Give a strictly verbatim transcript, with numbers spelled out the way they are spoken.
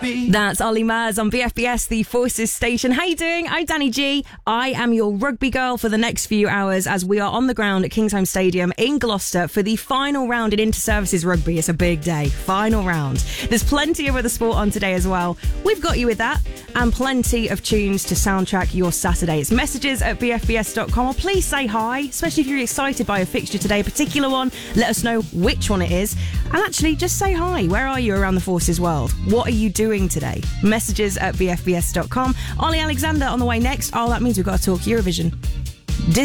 That's Ollie Murs on B F B S, the Forces station. How you doing? I'm Danny G. I am your rugby girl for the next few hours as we are on the ground at Kingsholm Stadium in Gloucester for the final round in Inter-Services Rugby. It's a big day. Final round. There's plenty of other sport on today as well. We've got you with that and plenty of tunes to soundtrack your Saturdays. Messages at b f b s dot com, or please say hi, especially if you're excited by a fixture today, a particular one. Let us know which one it is. And actually, just say hi. Where are you around the Forces world? What are you doing today? Messages at b f b s dot com. Ollie Alexander on the way next. Oh, that means we've got to talk Eurovision.